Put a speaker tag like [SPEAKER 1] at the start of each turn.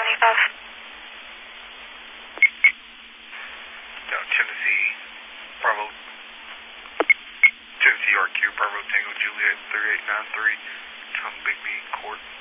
[SPEAKER 1] No, Tennessee RQ, Bravo Tango Juliet 3893, Tongue Big B Court.